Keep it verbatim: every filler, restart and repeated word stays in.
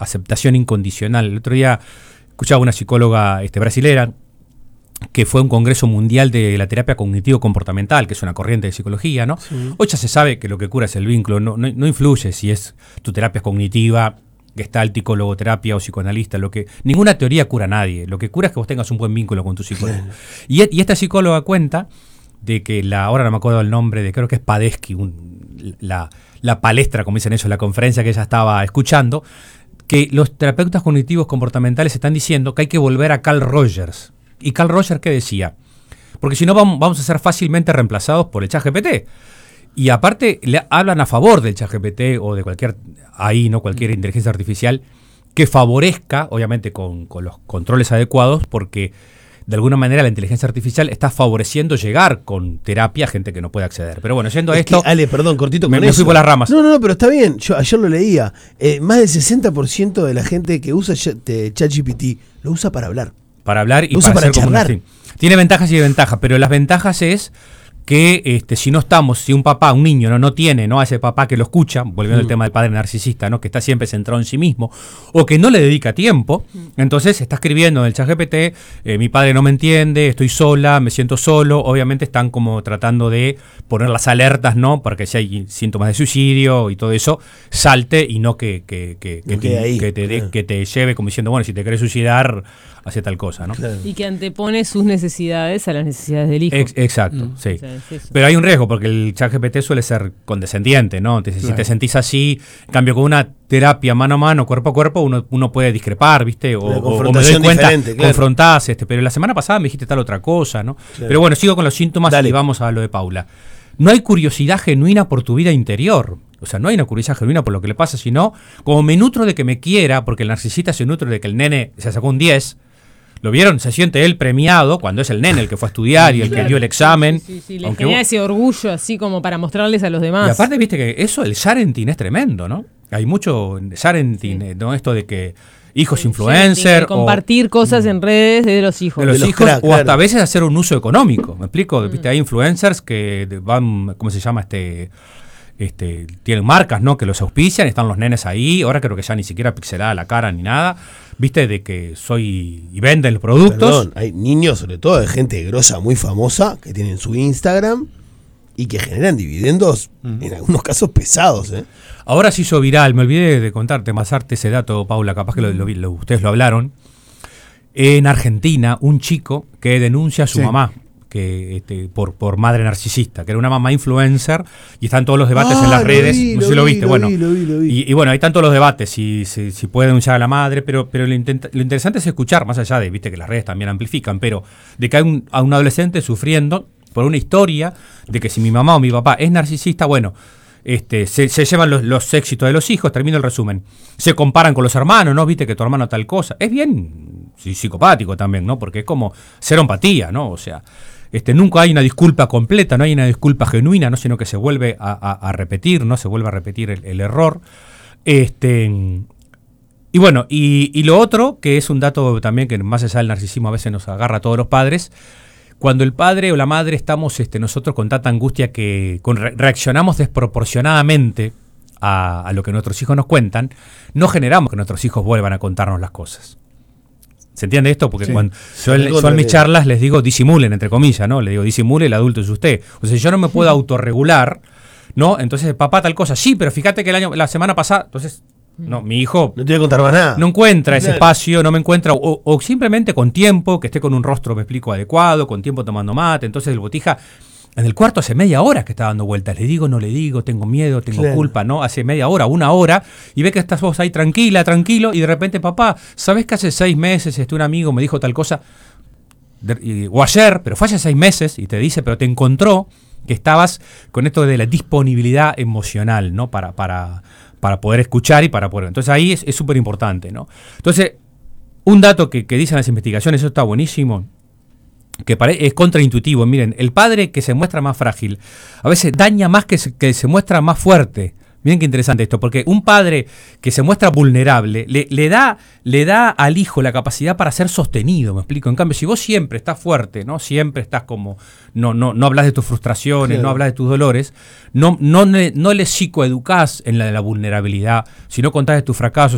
aceptación incondicional. El otro día escuchaba una psicóloga este, brasilera que fue a un congreso mundial de la terapia cognitivo-comportamental, que es una corriente de psicología, ¿no? Sí. Hoy ya se sabe que lo que cura es el vínculo, no, no, no influye si es tu terapia cognitiva, gestáltico, logoterapia o psicoanalista, lo que ninguna teoría cura a nadie, lo que cura es que vos tengas un buen vínculo con tu psicólogo. Claro. Y, y esta psicóloga cuenta de que la, ahora no me acuerdo el nombre, de creo que es Padesky, un, la, la palestra, como dicen ellos, la conferencia que ella estaba escuchando, que los terapeutas cognitivos comportamentales están diciendo que hay que volver a Carl Rogers. ¿Y Carl Rogers qué decía? Porque si no vamos, vamos a ser fácilmente reemplazados por el ChatGPT. Y aparte le hablan a favor del ChatGPT o de cualquier ahí, no cualquier inteligencia artificial que favorezca, obviamente con, con los controles adecuados, porque de alguna manera la inteligencia artificial está favoreciendo llegar con terapia a gente que no puede acceder. Pero bueno, yendo a es esto... Que, Ale, perdón, cortito me, con me eso. fui por las ramas. No, no, no, pero está bien. Yo ayer lo leía. Eh, más del sesenta por ciento de la gente que usa ChatGPT lo usa para hablar. Para hablar y lo usa para, para hacer charlar. Como una, tiene ventajas y desventajas, pero las ventajas es que este, si no estamos, si un papá, un niño no, no tiene, ¿no? A ese papá que lo escucha, volviendo mm. al tema del padre narcisista, ¿no? Que está siempre centrado en sí mismo, o que no le dedica tiempo, mm. entonces está escribiendo en el ChatGPT, eh, mi padre no me entiende, estoy sola, me siento solo, obviamente están como tratando de poner las alertas, ¿no? Porque si hay síntomas de suicidio y todo eso, salte y no que, que, que, que, okay, te, ahí, que, te, claro. que te lleve como diciendo, bueno, si te querés suicidar, hace tal cosa, ¿no? Claro. Y que antepone sus necesidades a las necesidades del hijo. Ex- exacto, mm. sí. O sea, es pero hay un riesgo, porque el ChatGPT suele ser condescendiente, ¿no? Entonces, claro. Si te sentís así, en cambio con una terapia mano a mano, cuerpo a cuerpo, uno, uno puede discrepar, ¿viste? O, o me doy cuenta, claro. confrontás, este, pero la semana pasada me dijiste tal otra cosa, ¿no? Claro. Pero bueno, sigo con los síntomas. Dale. Y vamos a lo de Paula. No hay curiosidad genuina por tu vida interior. O sea, no hay una curiosidad genuina por lo que le pasa, sino como me nutro de que me quiera, porque el narcisista se nutre de que el nene se sacó un diez. ¿Lo vieron? Se siente él premiado cuando es el nene el que fue a estudiar y el claro. que dio el examen. Sí, sí, sí. Le genera ese orgullo así como para mostrarles a los demás. Y aparte, viste que eso, el sharenting es tremendo, ¿no? Hay mucho sharenting, sí. ¿no? Esto de que hijos sí, influencer. Compartir o, cosas en redes de los hijos. De los, de los hijos, crack, o claro. hasta a veces hacer un uso económico. ¿Me explico? Mm. Viste, hay influencers que van, ¿cómo se llama? Este... Este, tienen marcas, ¿no? Que los auspician, están los nenes ahí, ahora creo que ya ni siquiera pixelada la cara ni nada, viste, de que soy y venden los productos. Perdón, hay niños, sobre todo de gente grosa muy famosa, que tienen su Instagram y que generan dividendos, mm. en algunos casos pesados, ¿eh? Ahora se hizo viral, me olvidé de contarte, masarte ese dato, Paula, capaz que lo, lo, lo, ustedes lo hablaron. En Argentina, un chico que denuncia a su sí. mamá. Que este, por, por madre narcisista, que era una mamá influencer, y están todos los debates ah, en las redes, vi, no sé si lo viste, lo bueno, vi, lo vi, lo vi. Y, y bueno, hay tantos los debates, si, si, si puede denunciar a la madre, pero, pero lo, intenta, lo interesante es escuchar, más allá de, viste que las redes también amplifican, pero de que hay un, a un adolescente sufriendo por una historia de que si mi mamá o mi papá es narcisista, bueno, este, se, se llevan los, los éxitos de los hijos, termino el resumen, se comparan con los hermanos, ¿no? Viste que tu hermano tal cosa, es bien sí, psicopático también, ¿no? Porque es como cero empatía, ¿no? O sea, Este, nunca hay una disculpa completa, no hay una disculpa genuina, ¿no? Sino que se vuelve a, a, a repetir, ¿no? Se vuelve a repetir el, el error. Este, y bueno, y, y lo otro, que es un dato también que más allá del narcisismo a veces nos agarra a todos los padres, cuando el padre o la madre estamos este, nosotros con tanta angustia que con, reaccionamos desproporcionadamente a, a lo que nuestros hijos nos cuentan, no generamos que nuestros hijos vuelvan a contarnos las cosas. ¿Se entiende esto? Porque sí, cuando yo, el, yo en mis charlas les digo disimulen, entre comillas, ¿no? Le digo disimule, el adulto es usted. O sea, yo no me puedo autorregular, ¿no? Entonces, papá, tal cosa, sí, pero fíjate que el año, la semana pasada, entonces, no, mi hijo no te voy a contar más nada. No encuentra ese espacio, no me encuentra, o, o simplemente con tiempo, que esté con un rostro, me explico, adecuado, con tiempo tomando mate. Entonces el botija, en el cuarto hace media hora que está dando vueltas. Le digo, no le digo, tengo miedo, tengo claro. culpa, ¿no? Hace media hora, una hora, y ve que estás vos ahí tranquila, tranquilo, y de repente, papá, ¿sabés que hace seis meses este, un amigo me dijo tal cosa? De, y, o ayer, pero fue hace seis meses, y te dice, pero te encontró que estabas con esto de la disponibilidad emocional, ¿no? Para, para, para poder escuchar y para poder... Entonces ahí es súper importante, ¿no? Entonces, un dato que, que dicen las investigaciones, eso está buenísimo, que es contraintuitivo. Miren, el padre que se muestra más frágil a veces daña más que se, que se muestra más fuerte. Miren qué interesante esto, porque un padre que se muestra vulnerable le, le, da, le da al hijo la capacidad para ser sostenido, me explico. En cambio, si vos siempre estás fuerte, ¿no? Siempre estás como, no, no, no hablas de tus frustraciones, claro. no hablas de tus dolores, no, no, no le psicoeducás en la de la vulnerabilidad, sino contás de tus fracasos.